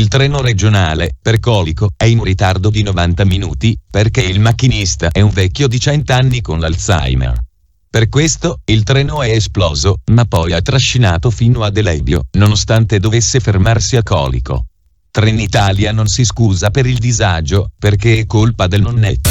treno regionale, per Colico, è in ritardo di 90 minuti, perché il macchinista è un vecchio di 100 anni con l'Alzheimer. Per questo, il treno è esploso, ma poi ha trascinato fino a Delebbio, nonostante dovesse fermarsi a Colico. Trenitalia non si scusa per il disagio, perché è colpa del nonnetto.